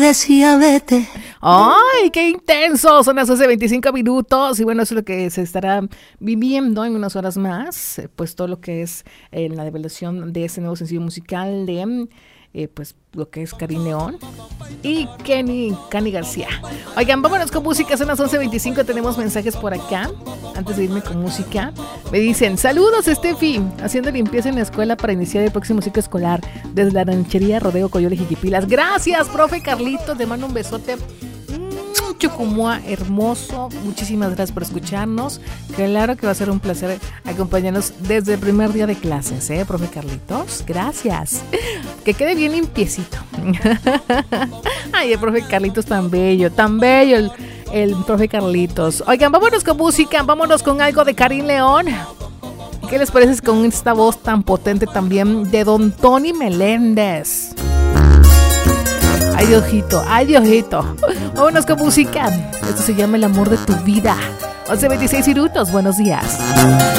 decía vete. ¡Ay, qué intenso! Son las 11:25 minutos y bueno, eso es lo que se estará viviendo en unas horas más, pues todo lo que es la revelación de este nuevo sencillo musical de pues lo que es Karin León y Cani García. Oigan, vámonos con música, son las 11:25, tenemos mensajes por acá. Antes de irme con música, me dicen: saludos, Steffi, haciendo limpieza en la escuela para iniciar el próximo ciclo escolar desde la ranchería Rodeo Coyole Jiquipilas. Gracias, profe Carlitos, te mando un besote. Chucumua hermoso, muchísimas gracias por escucharnos. Claro que va a ser un placer acompañarnos desde el primer día de clases, profe Carlitos, gracias. Que quede bien limpiecito. Ay, el profe Carlitos tan bello el profe Carlitos. Oigan, vámonos con música, vámonos con algo de Karin León. ¿Qué les parece con esta voz tan potente también de don Tony Meléndez? Ay, Diosito, ay, Diosito. Vámonos con música. Esto se llama El amor de tu vida. 11:26 minutos, buenos días.